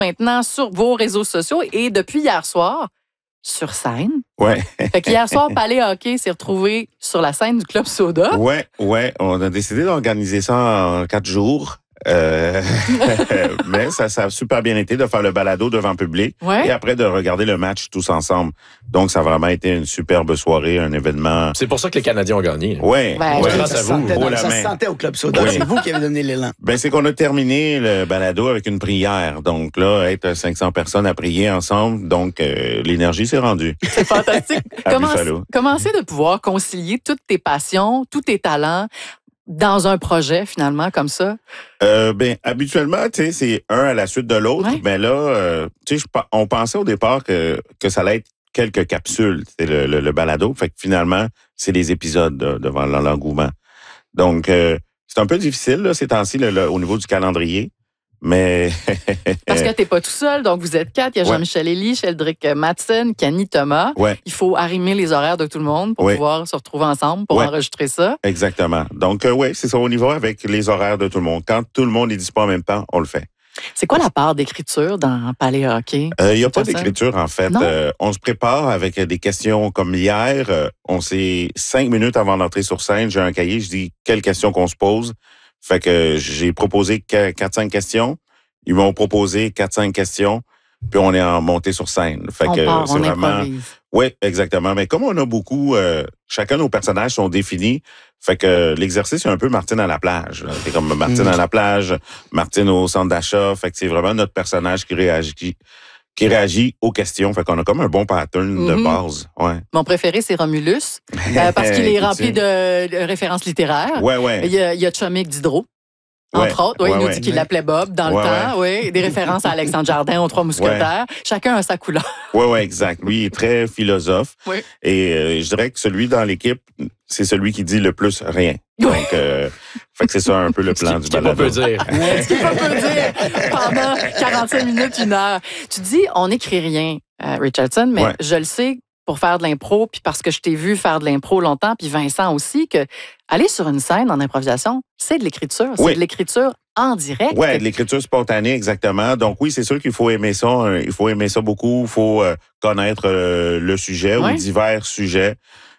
maintenant sur vos réseaux sociaux et depuis hier soir, sur scène. Ouais. Fait qu'hier soir, Palais Hockey s'est retrouvé sur la scène du Club Soda. Ouais. On a décidé d'organiser ça en 4 jours. Mais ça a super bien été de faire le balado devant le public et après de regarder le match tous ensemble. Donc, ça a vraiment été une superbe soirée, un événement. C'est pour ça que les Canadiens ont gagné. Oui. Grâce à vous. Ça se sentait au Club Soda. C'est vous qui avez donné l'élan. Ben, c'est qu'on a terminé le balado avec une prière. Donc là, être 500 personnes à prier ensemble, donc l'énergie s'est rendue. C'est fantastique. Comment c'est de pouvoir concilier toutes tes passions, tous tes talents dans un projet, finalement, comme ça? Habituellement, tu sais, c'est un à la suite de l'autre. Mais là, tu sais, on pensait au départ que ça allait être quelques capsules, c'est le balado. Fait que finalement, c'est des épisodes devant l'engouement. Donc, c'est un peu difficile, là, ces temps-ci, au niveau du calendrier. Mais. Parce que t'es pas tout seul, donc vous êtes 4. Il y a Jean-Michel Elie, Sheldrick Madsen, Kenny Thomas. Il faut arrimer les horaires de tout le monde pour pouvoir se retrouver ensemble pour enregistrer ça. Exactement. Donc, c'est ça, on y va avec les horaires de tout le monde. Quand tout le monde est disponible en même temps, on le fait. C'est quoi la part d'écriture dans Palais Hockey? Il n'y a pas d'écriture, en fait. On se prépare avec des questions comme hier. On s'est 5 minutes avant d'entrer sur scène. J'ai un cahier, je dis quelles questions qu'on se pose. Fait que j'ai proposé 4-5 questions. Ils m'ont proposé 4-5 questions. Puis on est en montée sur scène. Fait que c'est vraiment. Oui, exactement. Mais comme on a beaucoup, chacun de nos personnages sont définis. Fait que l'exercice est un peu Martine à la plage. C'est comme Martine à la plage, Martine au centre d'achat. Fait que c'est vraiment notre personnage qui réagit aux questions. Fait qu'on a comme un bon pattern de base. Ouais. Mon préféré, c'est Romulus, parce qu'il est rempli de références littéraires. Il y a Chomik Diderot, entre autres. Il nous dit qu'il l'appelait Bob dans le temps. Des références à Alexandre Jardin, aux Trois Mousquetaires. Chacun a sa couleur. Oui, exact. Lui, il est très philosophe. Et je dirais que celui dans l'équipe, c'est celui qui dit le plus rien. Donc, fait que c'est ça un peu le plan du balado. Ce qu'il peut dire pendant 45 minutes, 1 heure. Tu dis, on n'écrit rien, Richardson, mais je le sais pour faire de l'impro, puis parce que je t'ai vu faire de l'impro longtemps, puis Vincent aussi, que aller sur une scène en improvisation, c'est de l'écriture. C'est de l'écriture en direct. Oui, de l'écriture spontanée, exactement. Donc oui, c'est sûr qu'il faut aimer ça. Il faut aimer ça beaucoup. Il faut connaître le sujet ou divers sujets.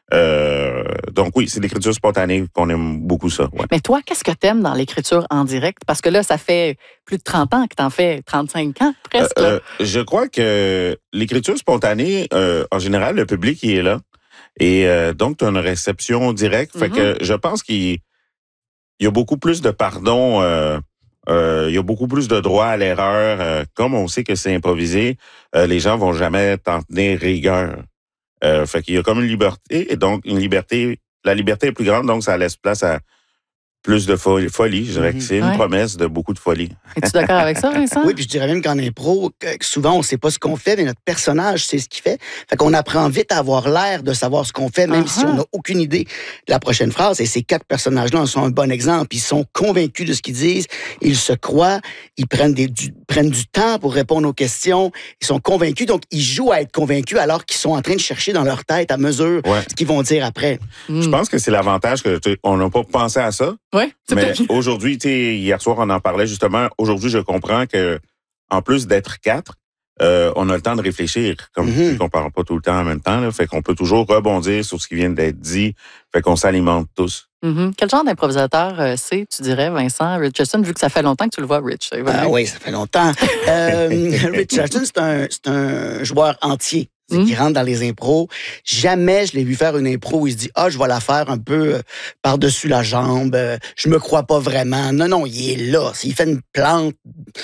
Donc oui, c'est l'écriture spontanée qu'on aime beaucoup ça. Mais toi, qu'est-ce que t'aimes dans l'écriture en direct? Parce que là, ça fait plus de 30 ans que t'en fais, 35 ans presque. Je crois que l'écriture spontanée, en général, le public il est là. Et donc, tu as une réception directe. Fait que je pense qu'il y a beaucoup plus de pardon, il y a beaucoup plus de droit à l'erreur. Comme on sait que c'est improvisé, les gens vont jamais t'en tenir rigueur. Fait qu'il y a comme une liberté, et donc la liberté est plus grande, donc ça laisse place à plus de folie. Je dirais que c'est une promesse de beaucoup de folie. Es-tu d'accord avec ça, Vincent? Oui, puis je dirais même qu'en impro, souvent, on ne sait pas ce qu'on fait, mais notre personnage sait ce qu'il fait. Fait qu'on apprend vite à avoir l'air de savoir ce qu'on fait, même si on n'a aucune idée de la prochaine phrase. Et ces 4 personnages-là en sont un bon exemple. Ils sont convaincus de ce qu'ils disent, ils se croient, ils prennent du temps pour répondre aux questions, ils sont convaincus, donc ils jouent à être convaincus alors qu'ils sont en train de chercher dans leur tête à mesure ce qu'ils vont dire après. Je pense que c'est l'avantage qu'on n'a pas pensé à ça. Mais aujourd'hui, hier soir, on en parlait justement. Aujourd'hui, je comprends que en plus d'être 4, on a le temps de réfléchir. Comme on ne parle pas tout le temps en même temps. Là, fait qu'on peut toujours rebondir sur ce qui vient d'être dit. Fait qu'on s'alimente tous. Quel genre d'improvisateur c'est, tu dirais, Vincent Richardson, vu que ça fait longtemps que tu le vois, Rich? Oui, ça fait longtemps. Richardson, c'est un joueur entier. Qui rentre dans les impros. Jamais je l'ai vu faire une impro où il se dit « Ah, je vais la faire un peu par-dessus la jambe. Je me crois pas vraiment. » Non, il est là. S'il fait une plante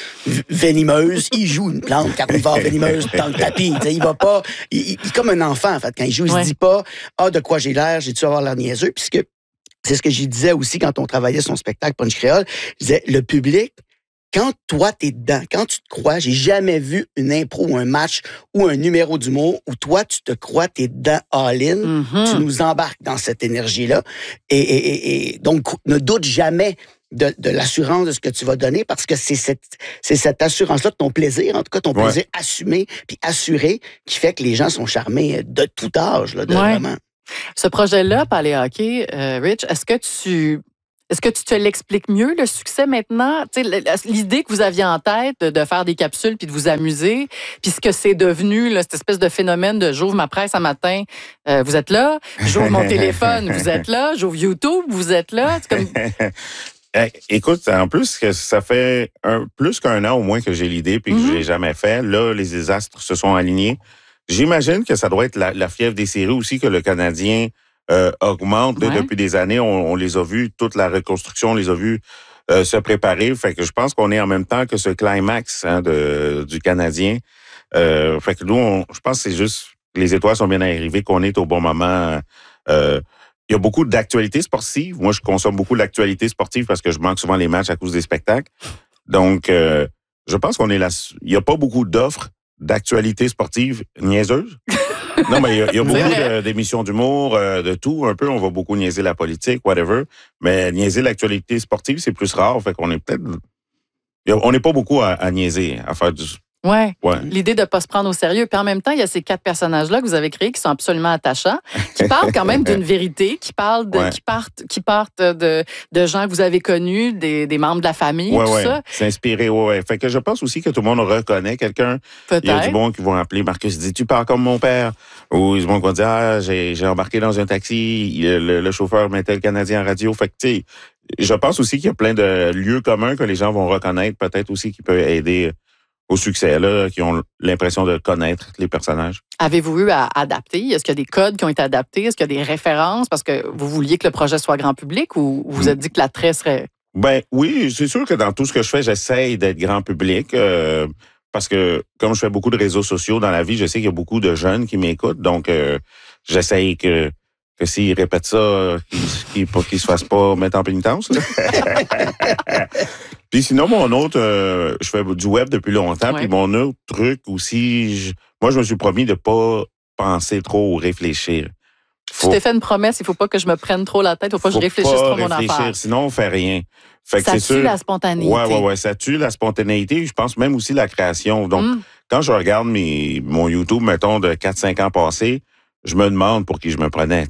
venimeuse, il joue une plante carnivore venimeuse dans le tapis. T'sais, il va pas... Il est comme un enfant, en fait. Quand il joue, il se dit pas « Ah, de quoi j'ai l'air? J'ai-tu avoir l'air niaiseux? » Puisque c'est ce que j'y disais aussi quand on travaillait son spectacle Punch Créole. Je disais, le public, quand toi, t'es dedans, quand tu te crois, j'ai jamais vu une impro ou un match ou un numéro d'humour où toi, tu te crois, t'es dedans all-in, tu nous embarques dans cette énergie-là. Et donc, ne doute jamais de l'assurance de ce que tu vas donner parce que c'est cette assurance-là de ton plaisir, en tout cas ton plaisir assumé puis assuré qui fait que les gens sont charmés de tout âge, là, vraiment. Ce projet-là, Palais Hockey, Rich, est-ce que tu Est-ce que tu te l'expliques mieux, le succès maintenant? L'idée que vous aviez en tête de faire des capsules puis de vous amuser, puis ce que c'est devenu, là, cette espèce de phénomène de j'ouvre ma presse un matin, vous êtes là. J'ouvre mon téléphone, vous êtes là. J'ouvre YouTube, vous êtes là. C'est comme... Écoute, en plus, que ça fait plus qu'un an au moins que j'ai l'idée puis que je l'ai jamais fait. Là, les désastres se sont alignés. J'imagine que ça doit être la fièvre des séries aussi que le Canadien augmente depuis des années. On les a vus, toute la reconstruction, on les a vus se préparer. Fait que je pense qu'on est en même temps que ce climax du Canadien. Fait que nous, je pense que c'est juste les étoiles sont bien arrivées, qu'on est au bon moment. Il y a beaucoup d'actualités sportives. Moi, je consomme beaucoup d'actualités sportives parce que je manque souvent les matchs à cause des spectacles. Donc, je pense qu'on est là. Il n'y a pas beaucoup d'offres d'actualités sportives niaiseuses. Non, mais il y a beaucoup d'émissions d'humour, de tout, un peu. On va beaucoup niaiser la politique, whatever. Mais niaiser l'actualité sportive, c'est plus rare. Fait qu'on est peut-être... On n'est pas beaucoup à niaiser, à faire du... Ouais. L'idée de ne pas se prendre au sérieux. Puis en même temps, il y a ces 4 personnages-là que vous avez créés qui sont absolument attachants, qui parlent quand même d'une vérité, qui parlent qui partent de gens que vous avez connus, des membres de la famille, tout ça. C'est inspiré, Fait que je pense aussi que tout le monde reconnaît quelqu'un. Peut-être. Il y a du bon qui vont appeler Marcus dit tu parles comme mon père. Ou ils vont dire j'ai embarqué dans un taxi, le chauffeur mettait le Canadien en radio. Fait que tu sais, je pense aussi qu'il y a plein de lieux communs que les gens vont reconnaître, peut-être aussi qui peut aider au succès, là, qui ont l'impression de connaître les personnages. Avez-vous eu à adapter? Est-ce qu'il y a des codes qui ont été adaptés? Est-ce qu'il y a des références? Parce que vous vouliez que le projet soit grand public ou vous vous êtes dit que l'attrait serait... Ben oui, c'est sûr que dans tout ce que je fais, j'essaye d'être grand public. Parce que comme je fais beaucoup de réseaux sociaux dans la vie, je sais qu'il y a beaucoup de jeunes qui m'écoutent. Donc, j'essaye que s'ils répètent ça, qu'ils se fassent pas mettre en pénitence. Puis sinon, mon autre, je fais du web depuis longtemps. Puis mon autre truc aussi, moi, je me suis promis de pas penser trop ou réfléchir. Tu t'es fait une promesse, il faut pas que je me prenne trop la tête, il faut pas que je réfléchisse trop mon affaire. Sinon, on fait rien. Fait que ça tue la spontanéité. Ouais, ça tue la spontanéité. Je pense même aussi la création. Donc, quand je regarde mon YouTube, mettons, de 4-5 ans passés, je me demande pour qui je me prenais.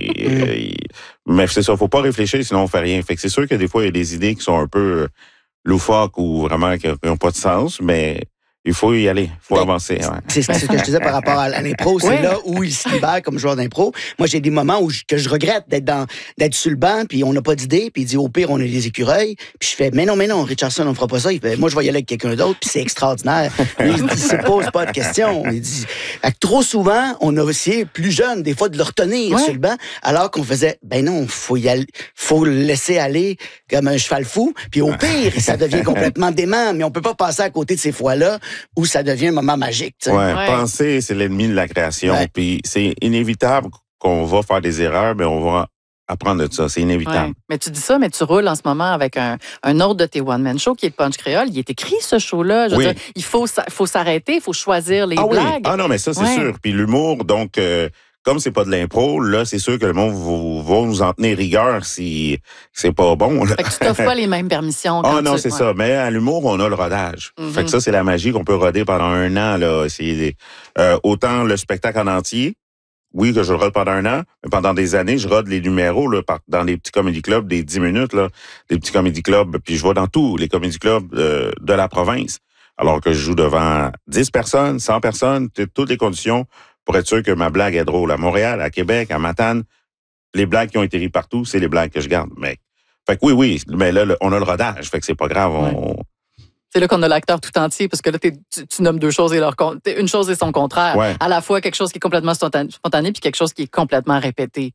Mais c'est ça, faut pas réfléchir, sinon on fait rien. Fait que c'est sûr que des fois, il y a des idées qui sont un peu loufoques ou vraiment qui n'ont pas de sens, mais il faut y aller, il faut avancer. C'est ce que je disais par rapport à l'impro. C'est là où il se libère comme joueur d'impro. Moi, j'ai des moments que je regrette d'être sur le banc, puis on n'a pas d'idée, puis il dit au pire, on a des écureuils. Puis je fais, mais non, Richardson, on fera pas ça. Il fait, moi, je vais y aller avec quelqu'un d'autre, puis c'est extraordinaire. Il se pose pas de questions. Il dit, trop souvent, on a essayé, plus jeune, des fois, de le retenir sur le banc, alors qu'on faisait, ben non, faut y aller, faut le laisser aller comme un cheval fou, puis au pire, ça devient complètement dément, mais on peut pas passer à côté de ces fois-là où ça devient un moment magique. Penser, c'est l'ennemi de la création. Puis c'est inévitable qu'on va faire des erreurs, mais on va apprendre de ça. C'est inévitable. Mais tu dis ça, mais tu roules en ce moment avec un autre de tes one-man shows qui est Punch Créole. Il est écrit, ce show-là. Je veux dire, il faut s'arrêter, il faut choisir les blagues. Ah non, mais ça, c'est sûr. Puis l'humour, donc... comme c'est pas de l'impro, là, c'est sûr que le monde va nous en tenir rigueur si c'est pas bon. Là. Fait que tu t'offres pas les mêmes permissions. Non, c'est ça. Mais à l'humour, on a le rodage. Fait que ça, c'est la magie qu'on peut roder pendant un an. Là. C'est autant le spectacle en entier, oui, que je le rode pendant un an, mais pendant des années, je rode les numéros là, dans les petits comédie clubs, des 10 minutes, là, des petits comédie clubs, puis je vais dans tous les comédie clubs de la province. Alors que je joue devant 10 personnes, 100 personnes, toutes les conditions pour être sûr que ma blague est drôle. À Montréal, à Québec, à Matane, les blagues qui ont été ries partout, c'est les blagues que je garde. Mais, fait que oui, mais là, on a le rodage, fait que c'est pas grave. C'est là qu'on a l'acteur tout entier, parce que là, tu nommes deux choses et une chose et son contraire. À la fois quelque chose qui est complètement spontané puis quelque chose qui est complètement répété.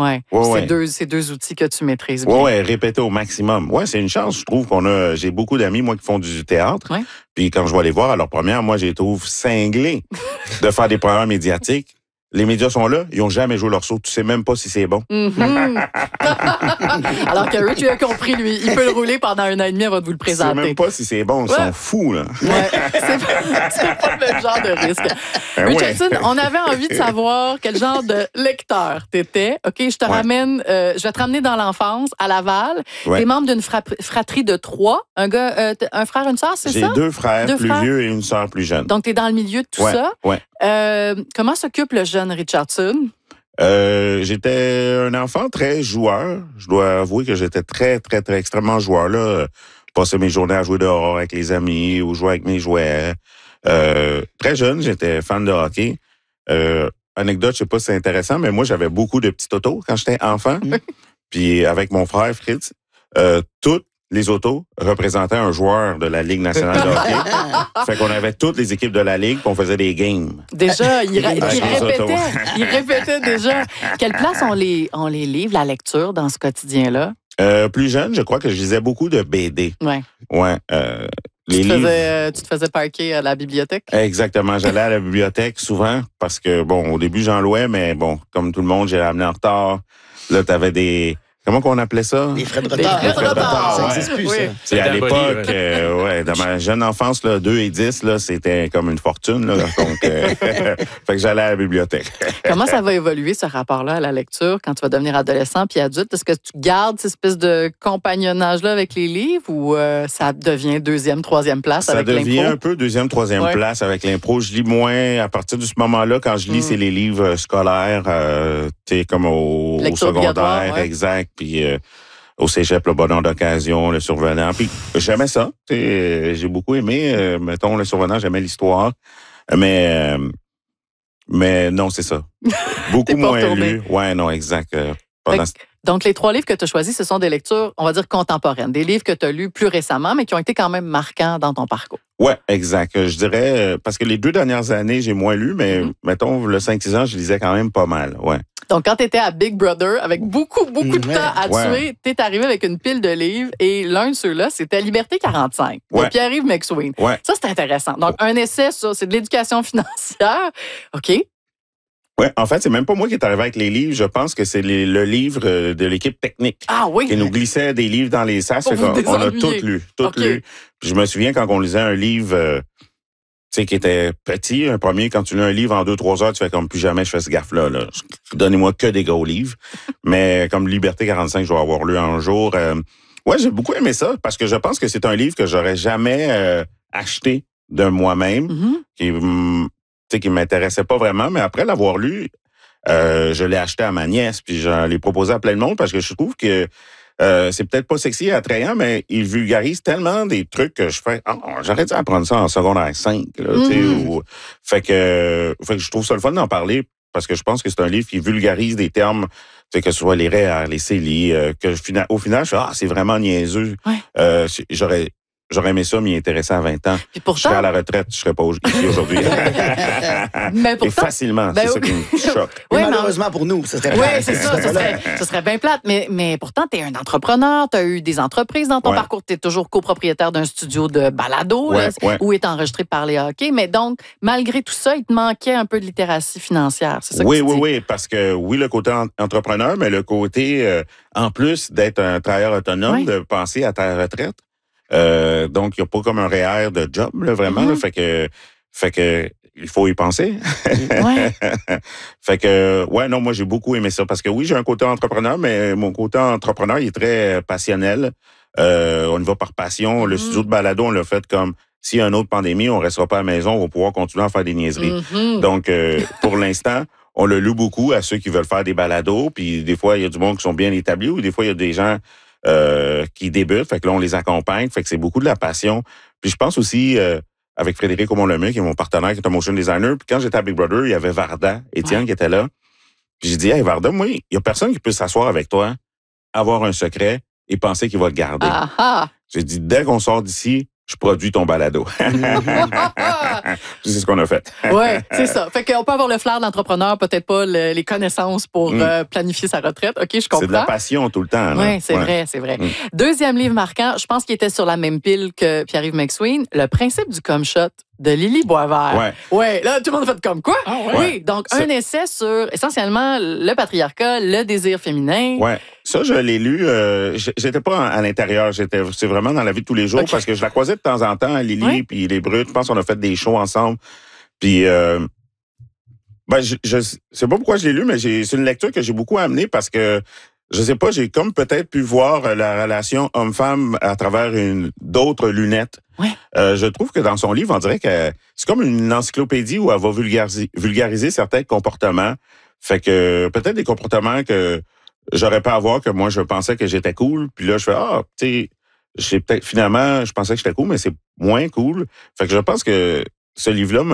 C'est deux outils que tu maîtrises bien. Répéter au maximum. C'est une chance, je trouve j'ai beaucoup d'amis, moi, qui font du théâtre. Puis quand je vais les voir à leur première, moi, je les trouve cinglés de faire des programmes médiatiques. Les médias sont là, ils n'ont jamais joué leur show. Tu sais même pas si c'est bon. Alors que Rich, il a compris, lui. Il peut le rouler pendant 1 an et demi avant de vous le présenter. Tu sais même pas si c'est bon. Ils sont fous, là. C'est pas le genre de risque. Richardson, on avait envie de savoir quel genre de lecteur t'étais. OK, je te ramène, je vais te ramener dans l'enfance, à Laval. T'es membre d'une fratrie de 3. Un gars, un frère, une sœur, c'est ça? J'ai 2 frères plus vieux et une sœur plus jeune. Donc, t'es dans le milieu de tout ça. Comment s'occupe le jeune Richardson? J'étais un enfant très joueur. Je dois avouer que j'étais très, très, très extrêmement joueur. Là. Passais mes journées à jouer dehors avec les amis ou jouer avec mes jouets. Très jeune, j'étais fan de hockey. Anecdote, je sais pas si c'est intéressant, mais moi, j'avais beaucoup de petits autos quand j'étais enfant. Puis avec mon frère Fritz, toutes les autos représentaient un joueur de la Ligue nationale de hockey. Fait qu'on avait toutes les équipes de la Ligue, puis on faisait des games. Déjà, il répétait déjà. Quelle place ont les livres, la lecture dans ce quotidien-là? Plus jeune, je crois que je lisais beaucoup de BD. Ouais. Ouais. Tu te faisais parquer à la bibliothèque? Exactement. J'allais à la bibliothèque souvent parce que, bon, au début, j'en louais, mais bon, comme tout le monde, j'ai ramené en retard. Là, t'avais des... Comment qu'on appelait ça? Des frais de retard. Des frais de retard, Ça ouais. n'existe plus, Oui. ça. C'est à l'époque, dans ma jeune enfance, là, 2 et 10, là, c'était comme une fortune. Là, donc, fait que j'allais à la bibliothèque. Comment ça va évoluer, ce rapport-là, à la lecture, quand tu vas devenir adolescent puis adulte? Est-ce que tu gardes cette espèce de compagnonnage-là avec les livres ou ça devient deuxième, troisième place avec l'impro? Ça devient un peu deuxième, troisième place avec l'impro. Je lis moins. À partir de ce moment-là, quand je lis, c'est les livres scolaires, tu sais, comme au secondaire, exact. Puis au cégep, le bonheur d'occasion, le survenant. Puis j'aimais ça. J'ai beaucoup aimé, mettons, le survenant, j'aimais l'histoire. Mais non, c'est ça. Beaucoup moins lu. Ouais, non, exact. Donc, les 3 livres que tu as choisis, ce sont des lectures, on va dire, contemporaines. Des livres que tu as lus plus récemment, mais qui ont été quand même marquants dans ton parcours. Oui, exact. Je dirais, parce que les 2 dernières années, j'ai moins lu, mais mettons, le 5-6 ans, je lisais quand même pas mal. Ouais. Donc, quand tu étais à Big Brother, avec beaucoup de temps à tuer, tu es arrivé avec une pile de livres et l'un de ceux-là, c'était Liberté 45 de Pierre-Yves McSween. Ouais. Ça, c'est intéressant. Donc, un essai, ça, c'est de l'éducation financière. OK. Oui, en fait, c'est même pas moi qui est arrivé avec les livres. Je pense que c'est le livre de l'équipe technique. Ah oui? Qui nous glissait des livres dans les sacs. On a tout lu. Puis je me souviens quand on lisait un livre, tu sais, qui était petit, un premier, quand tu lis un livre en 2-3 heures, tu fais comme plus jamais je fais ce gaffe-là. Là. Donnez-moi que des gros livres. Mais comme Liberté 45, je dois avoir lu un jour. Ouais, j'ai beaucoup aimé ça parce que je pense que c'est un livre que j'aurais jamais acheté de moi-même. Qui m'intéressait pas vraiment, mais après l'avoir lu, je l'ai acheté à ma nièce, puis je l'ai proposé à plein de monde parce que je trouve que c'est peut-être pas sexy et attrayant, mais il vulgarise tellement des trucs que je fais, j'aurais dû apprendre ça en secondaire 5. Là, fait que je trouve ça le fun d'en parler parce que je pense que c'est un livre qui vulgarise des termes, que ce soit les REER, les CELI, au final, je fais, c'est vraiment niaiseux. Ouais. J'aurais aimé ça m'y intéresser à 20 ans. Puis pourtant, je serais à la retraite, je serais pas ici aujourd'hui. Mais pourtant, et facilement, c'est ça qui me choque. Oui, malheureusement pour nous, ce serait oui, c'est ça. Ce serait bien plate. Mais pourtant, tu es un entrepreneur, tu as eu des entreprises dans ton parcours, tu es toujours copropriétaire d'un studio de balado où est enregistré par les hockey. Mais donc, malgré tout ça, il te manquait un peu de littératie financière. C'est ça que tu dis? Oui, parce que le côté entrepreneur, mais le côté, en plus d'être un travailleur autonome, de penser à ta retraite. Donc, il n'y a pas comme un REER de job, là, vraiment. Là, fait que il faut y penser. Fait que, non, moi, j'ai beaucoup aimé ça. Parce que oui, j'ai un côté entrepreneur, mais mon côté entrepreneur, il est très passionnel. On y va par passion. Le studio de balado, on l'a fait comme s'il y a une autre pandémie, on ne restera pas à la maison, on va pouvoir continuer à faire des niaiseries. Donc, pour l'instant, on le loue beaucoup à ceux qui veulent faire des balados. Puis des fois, il y a du monde qui sont bien établis ou des fois, il y a des gens qui débutent. Fait que là, on les accompagne. Fait que c'est beaucoup de la passion. Puis je pense aussi avec Frédéric Aumont-Lemay, qui est mon partenaire, qui est un motion designer. Puis quand j'étais à Big Brother, il y avait Varda, Étienne, qui était là. Puis j'ai dit, hey Varda, moi, il y a personne qui peut s'asseoir avec toi, avoir un secret et penser qu'il va le garder. J'ai dit, dès qu'on sort d'ici, je produis ton balado. C'est ce qu'on a fait. Oui, c'est ça. Fait qu'on peut avoir le flair de l'entrepreneur, peut-être pas les connaissances pour planifier sa retraite. OK, je comprends. C'est de la passion tout le temps. Oui, c'est vrai, c'est vrai. Deuxième livre marquant, je pense qu'il était sur la même pile que Pierre-Yves McSween, Le principe du come shot de Lily Boisvert. Ouais, là, tout le monde a fait comme quoi? Oui, donc un essai sur essentiellement le patriarcat, le désir féminin. Ouais, ça, je l'ai lu. J'étais pas à l'intérieur, c'est vraiment dans la vie de tous les jours parce que je la croisais de temps en temps, Lily, puis les Brutes. Je pense qu'on a fait des shows ensemble. Puis, je sais pas pourquoi je l'ai lu, mais c'est une lecture que j'ai beaucoup amenée parce que je sais pas, j'ai comme peut-être pu voir la relation homme-femme à travers d'autres lunettes. Ouais. Je trouve que dans son livre, on dirait que c'est comme une encyclopédie où elle va vulgariser certains comportements. Fait que peut-être des comportements que j'aurais pas à avoir, que moi je pensais que j'étais cool, puis là je fais finalement je pensais que j'étais cool, mais c'est moins cool. Fait que je pense que ce livre-là